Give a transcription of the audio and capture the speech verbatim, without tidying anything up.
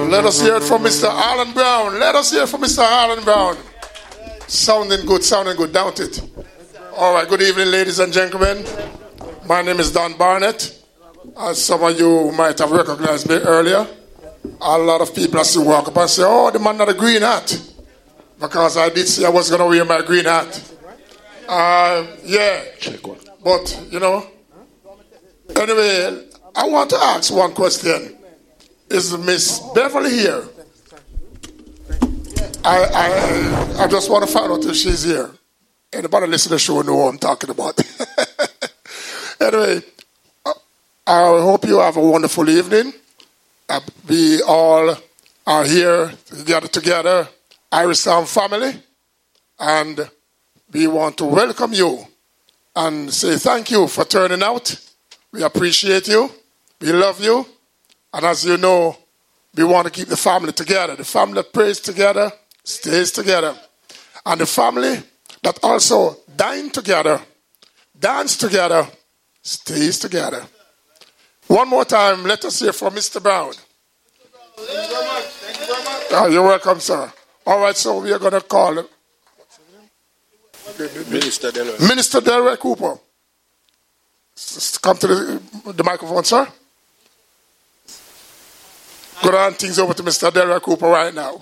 let us hear it from Mister Alan Brown. Let us hear it from Mister Alan Brown. Sounding good, sounding good, don't it? All right, good evening, ladies and gentlemen. My name is Don Barnett. As some of you might have recognized me earlier, a lot of people still walk up and say, oh, the man had a green hat. Because I did say I was going to wear my green hat. Uh, yeah, but, you know, anyway, I want to ask one question. Is Miss Beverly here? I, I I just want to find out if she's here. Anybody listening to the show know what I'm talking about. Anyway, I hope you have a wonderful evening. Uh, we all are here together, together, Irish Sound family, and we want to welcome you and say thank you for turning out. We appreciate you. We love you. And as you know, we want to keep the family together. The family that prays together stays together. And the family that also dine together, dance together, stays together. One more time, let us hear from Mister Brown. Thank you very much. Thank you very much. Oh, you're welcome, sir. All right, so we are going to call him. Minister Delroy. Minister Delroy Cooper. Come to the, the microphone, sir. Go on things over to Mister Delroy Cooper right now.